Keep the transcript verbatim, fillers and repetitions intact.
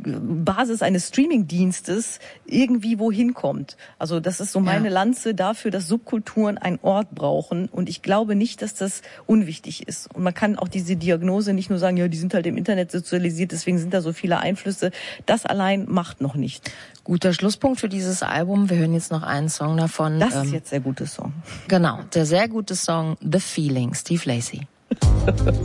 Basis eines Streaming-Dienstes irgendwie wohin kommt. Also das ist so meine ja. Lanze dafür, dass Subkulturen einen Ort brauchen. Und ich glaube nicht, dass das unwichtig ist. Und man kann auch diese Diagnose nicht nur sagen, ja, die sind halt im Internet sozialisiert, deswegen sind da so viele Einflüsse. Das allein macht noch nicht. Guter Schlusspunkt für dieses Album. Wir hören jetzt noch einen Song davon. Das ist ähm, jetzt der gute Song. Genau, der sehr gute Song The Feeling, Steve Lacy.